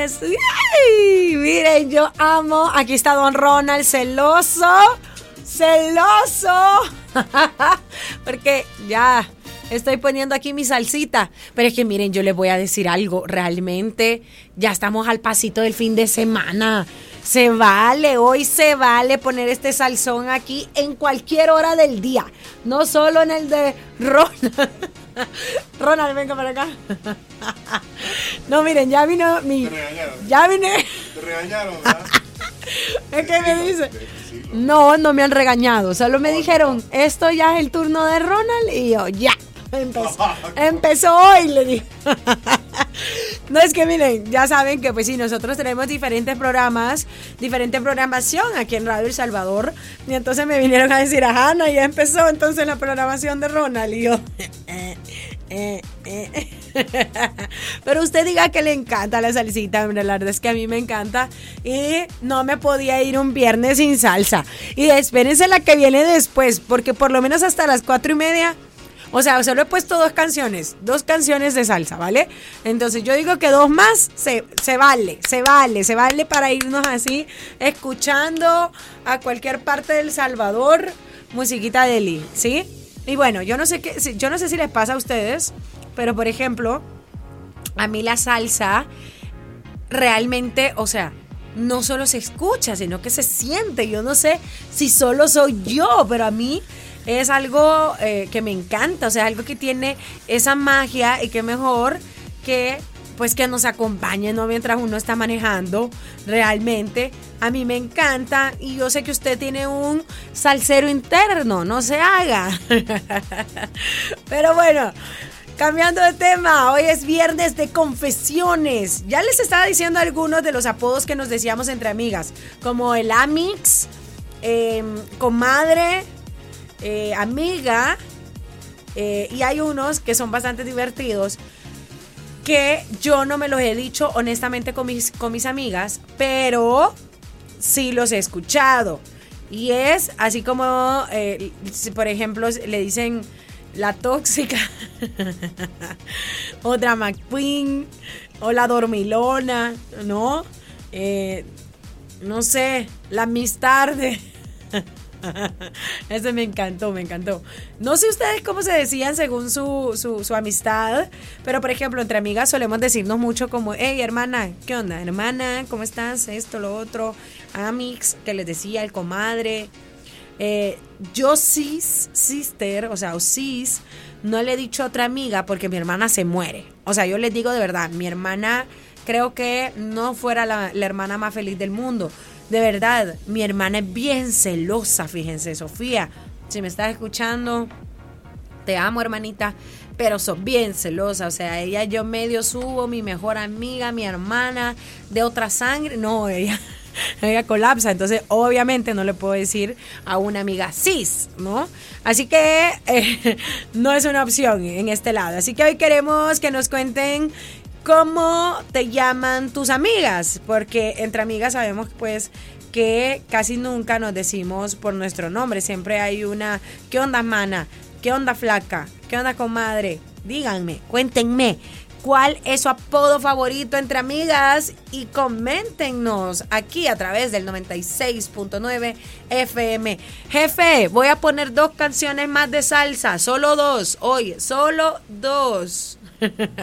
viernes. ¡Ay! Miren, yo amo. Aquí está Don Ronald, celoso. Porque ya estoy poniendo aquí mi salsita. Pero es que miren, yo les voy a decir algo. Realmente ya estamos al pasito del fin de semana. Hoy se vale poner este salsón aquí en cualquier hora del día. No solo en el de Ronald. Ronald, venga para acá. No, miren, ya vino mi... Te regañaron. Ya vine. Te regañaron, ¿verdad? Es que me dice... No me han regañado. Solo me dijeron, esto ya es el turno de Ronald. Y yo, ya. Empezó hoy, le dije. No, es que miren, ya saben que pues sí, nosotros tenemos diferentes programas, diferente programación aquí en Radio El Salvador. Y entonces me vinieron a decir, ajá, no, ya empezó entonces la programación de Ronald. Y yo, Pero usted diga que le encanta la salsita, hombre, la verdad es que a mí me encanta. Y no me podía ir un viernes sin salsa. Y espérense la que viene después, porque por lo menos hasta las 4:30... O sea, solo he puesto dos canciones de salsa, ¿vale? Entonces yo digo que 2 más se vale para irnos así, escuchando a cualquier parte del Salvador, musiquita de Lee, ¿sí? Y bueno, yo no sé si les pasa a ustedes, pero por ejemplo, a mí la salsa realmente, o sea, no solo se escucha, sino que se siente. Yo no sé si solo soy yo, pero a mí es algo que me encanta, o sea, algo que tiene esa magia y que mejor que pues que nos acompañe, ¿no? Mientras uno está manejando, realmente a mí me encanta y yo sé que usted tiene un salsero interno, no se haga. Pero bueno, cambiando de tema, hoy es viernes de confesiones. Ya les estaba diciendo algunos de los apodos que nos decíamos entre amigas, como el Amix, comadre, amiga, y hay unos que son bastante divertidos que yo no me los he dicho honestamente con mis amigas, pero sí los he escuchado. Y es así como, si por ejemplo le dicen la tóxica, o drama queen, o la dormilona, ¿no? No sé, la amistad de... Ese me encantó. No sé ustedes cómo se decían según su amistad, pero por ejemplo, entre amigas solemos decirnos mucho como, hey, hermana, ¿qué onda? Hermana, ¿cómo estás? Esto, lo otro. Amix, que les decía, el comadre. Yo sister, o sea, o sis, no le he dicho a otra amiga porque mi hermana se muere. O sea, yo les digo de verdad, mi hermana creo que no fuera la hermana más feliz del mundo. De verdad, mi hermana es bien celosa, fíjense, Sofía. Si me estás escuchando, te amo, hermanita, pero sos bien celosa. O sea, ella yo medio subo, mi mejor amiga, mi hermana de otra sangre. No, ella colapsa. Entonces, obviamente no le puedo decir a una amiga cis, ¿no? Así que no es una opción en este lado. Así que hoy queremos que nos cuenten cómo te llaman tus amigas, porque entre amigas sabemos pues que casi nunca nos decimos por nuestro nombre, siempre hay una, ¿qué onda, mana? ¿Qué onda, flaca? ¿Qué onda, comadre? Díganme, cuéntenme, ¿cuál es su apodo favorito entre amigas? Y coméntenos aquí a través del 96.9 FM. Jefe, voy a poner 2 canciones más de salsa, solo 2, hoy, solo 2.